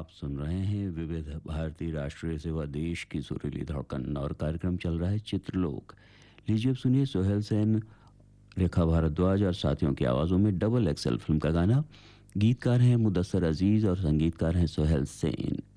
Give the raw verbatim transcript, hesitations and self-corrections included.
आप सुन रहे हैं विविध भारती राष्ट्रीय सेवा देश की सुरीली धड़कन और कार्यक्रम चल रहा है चित्रलोक। लीजिए अब सुनिए सोहेल सेन, रेखा भारद्वाज और साथियों की आवाज़ों में डबल एक्सेल फिल्म का गाना। गीतकार हैं मुदस्सर अजीज़ और संगीतकार हैं सोहेल सेन।